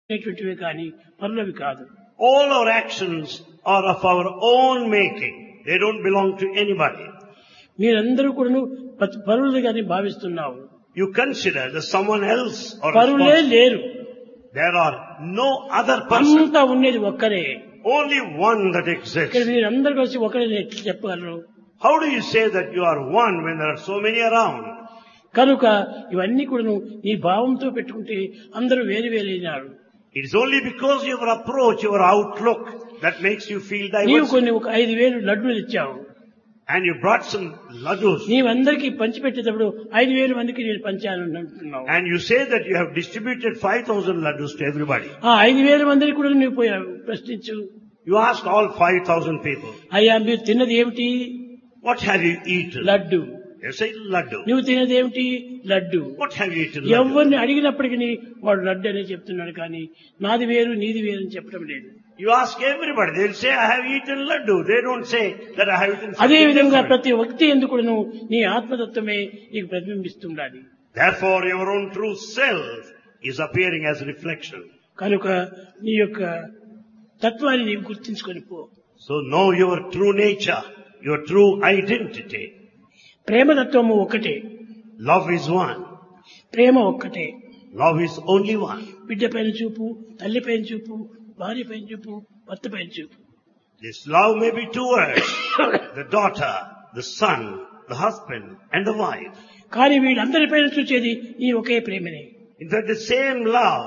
అనేటువంటివి కానీ పనులవి కాదు. All our actions are of our own making. They don't belong to anybody. మీరందరూ కూడా పరులుగానే భావిస్తున్నావు. You consider that someone else or పరులే లేరు. there are no other person. అంతా ఉండేది ఒక్కరే. Only one that ఇక్కడ exists. మీరందరూ కలిసి ఒకరే ఎట్లా చెప్పగలరు? How do you say that you are one when there are so many around? కనుక ఇవన్నీ కూడా నీ భావంతో పెట్టుకుంటే అందరూ వేరు వేరైనారు. It is only because your approach, your outlook that makes you feel నీవు diverse. కొన్ని 5,000 లడ్డూలు ఇచ్చావు. And you brought some laddus. నీవందరికీ పంచిపెట్టేటప్పుడు 5,000 మందికి నేను పంచాను అంటున్నావు. And you say that you have distributed 5,000 laddus to everybody. ఆ 5,000 మందికి కూడా నువ్వు పోయావు ప్రశ్నించు. You ask all 5,000 people, అయ్యా మీరు తిన్నది ఏమిటి? what have you eaten? Laddu. You say laddu. నువ్వు తినేది ఏమిటి? Laddu. What have you eaten? Laddu. ఎవరిని అడిగినప్పటికీ వాడు లడ్డు అనే చెప్తున్నాడు కానీ నాది వేరు నీది వేరు అని చెప్పడం లేదు. You ask everybody, they'll say, I have eaten laddu. They don't say that I have eaten అదే something విధంగా different. ప్రతి వ్యక్తి ఎందుకును నీ ఆత్మతత్వమే నీకు ప్రతిబింబిస్తుండాలి. Therefore, your own true self is appearing as reflection. కనుక నీ యొక్క తత్వాన్ని నీవు గుర్తించుకొని పో. So know your true nature, your true identity. ప్రేమతత్వము ఒక్కటే. Love is one. ప్రేమ ఒక్కటే. Love is only one. బిడ్డ పైన చూపు, తల్లి పైన చూపు, భార్య పైన చూపు, భర్త పైన చూపు. This love may be towards the daughter, the son, the husband, and the wife. కానీ వీళ్ళందరి పైన చూసేది ఈ ఒకే ప్రేమనే. In fact, the same love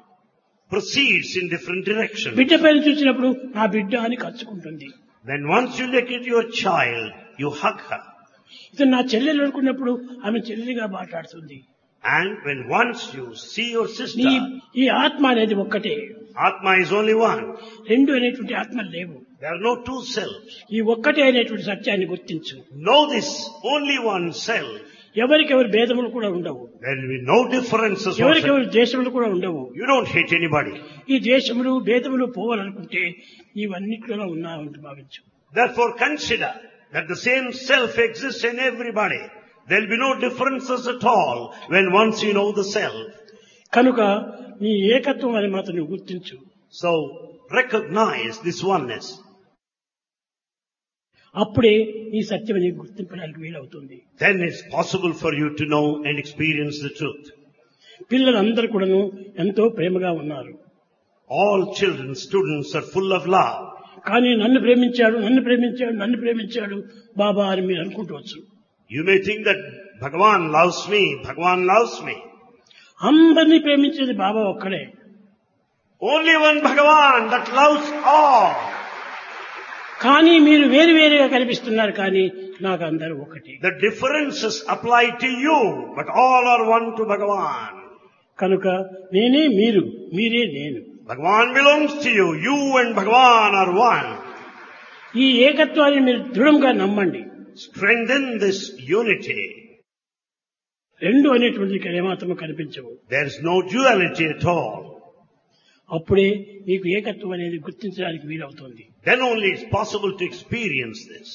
proceeds in different directions. బిడ్డ పైన చూసినప్పుడు నా బిడ్డ అని కచ్చుకుంటుంది. Then once you look at your child, you hug her. ఇతను నా చెల్లెలు అనుకున్నప్పుడు ఆమె చెల్లెలిగా మాట్లాడుతుంది. And when once you see your sister, ఈ ఆత్మ అనేది ఒక్కటే. Atma is only one. రెండు అనేటువంటి ఆత్మలు లేవు. There are no two selves. ఈ ఒక్కటే అనేటువంటి సత్యాన్ని గుర్తించు. Know this, only one self. ఎవరికెవరి భేదములు కూడా ఉండవు. There will be no differences. ఎవరికెవరి ద్వేషములు కూడా ఉండవు. You don't hate anybody. ఈ ద్వేషములు భేదములు పోవాలనుకుంటే ఇవన్నిటిలో ఉన్నాయని భావించు. Therefore consider that the same self exists in everybody. There will be no differences at all when once you know the self. కనుక నీ ఏకత్వం అని మాత్రం నువ్వు గుర్తించు. So recognize this oneness. అప్పుడే ఈ సత్యం నీకు గుర్తింపడానికి వీలవుతుంది. Then it's possible for you to know and experience the truth. పిల్లలందరూ కూడాను ఎంతో ప్రేమగా ఉన్నారు. All children, students are full of love. కానీ నన్ను ప్రేమించాడు, నన్ను ప్రేమించాడు, నన్ను ప్రేమించాడు బాబా అని మీరు అనుకుంటవచ్చు. You may think that Bhagavan loves me, Bhagavan loves me. అందరినీ ప్రేమించేది బాబా ఒక్కడే. Only one Bhagavan that loves all. కానీ మీరు వేరు వేరుగా కనిపిస్తున్నారు కానీ నాకు అందరూ ఒకటి. The differences apply to you, but all are one to Bhagavan. కనుక నేనే మీరు, మీరే నేను. Bhagavan belongs to you. You and Bhagavan are one. ఈ ఏకత్వాన్ని మీరు దృఢంగా నమ్మండి. Strengthen this unity. రెండు అనేటువంటి ఇక్కడ ఏమాత్రం కనిపించవు. There is no duality at all. అప్పుడే మీకు ఏకత్వం అనేది గుర్తించడానికి వీలవుతుంది. Then only it's possible to experience this.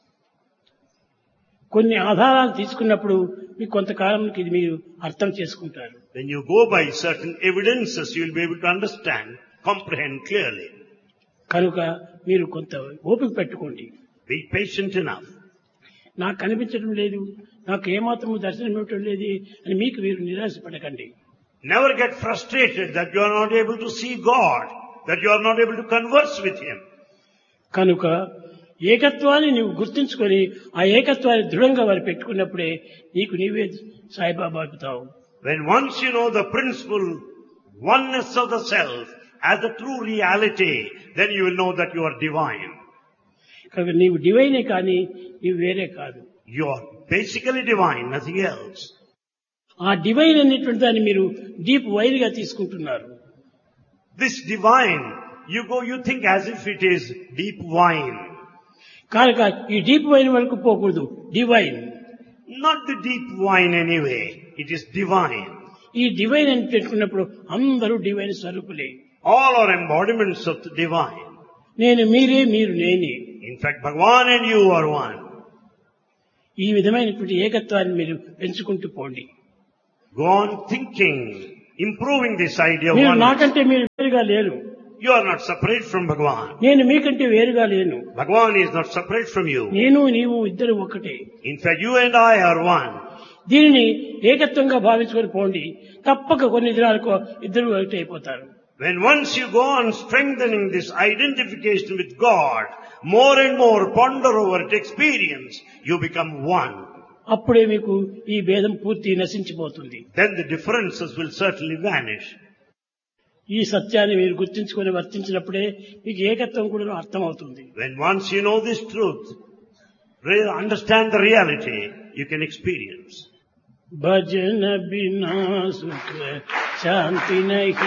కొన్ని ఆధారాలు తీసుకున్నప్పుడు మీకు కొంతకాలానికి ఇది మీరు అర్థం చేసుకుంటారు. When you go by certain evidences, you will be able to understand, comprehend clearly. కనుక మీరు కొంత ఓపిక పెట్టుకోండి. Be patient enough. నాకు కనిపించడం లేదు, నాకు ఏమాత్రము దర్శనం ఇవ్వటం లేదు అని మీకు మీరు నిరాశపడకండి. Never get frustrated that you are not able to see God, that you are not able to converse with Him. కనుక ఏకత్వాన్ని నీవు గుర్తించుకొని ఆ ఏకత్వాన్ని దృఢంగా వారు పెట్టుకున్నప్పుడే నీకు నీవే సాయిబాబా అవుతావు. When once you know the principle, oneness of the self as the true reality, then you will know that you are divine. కనుక నీవు డివైనే కానీ నీవు వేరే కాదు. You are basically divine, nothing else. ఆ డివైన్ అనేటువంటి దాన్ని మీరు డీప్ వైర్ గా తీసుకుంటున్నారు. This divine, you think as if it is deep wine. కనుక ఈ డీప్ వైన్ వరకు పోకూడదు, divine. Not the deep wine anyway, it is divine. ఈ డివైన్ అని పెట్టుకున్నప్పుడు అందరూ divine స్వరూపులే. All are embodiments of the divine. నేను మీరే, మీరు నేనే. In fact, Bhagavan and you are one. ఈ విధమైనటువంటి ఏకత్వాన్ని మీరు పెంచుకుంటూ పోండి. Go on thinking improving this idea of మీరు oneness. నాకంటే మీరు వేరుగా లేరు, You are not separate from Bhagavan. నేను మీకంటే వేరుగా లేను. Bhagavan is not separate from you. నేను నీవు ఇద్దరు ఒకటే. In fact, you and I are one. దీనిని ఏకత్వంగా భావించుకొని పోండి, తప్పక కొన్ని దినాలకు ఇద్దరు ఒకటి అయిపోతారు. When once you go on strengthening this identification with God, more and more ponder over it, experience, you become one. అప్పుడే మీకు ఈ భేదం పూర్తి నశించిపోతుంది. Then the differences will certainly vanish. ఈ సత్యాన్ని మీరు గుర్తించుకొని వర్తించినప్పుడే మీకు ఏకత్వం కూడా అర్థమవుతుంది. When once you know this truth, understand the reality, you can experience. భజన బినా సుఖ శాంతి నహి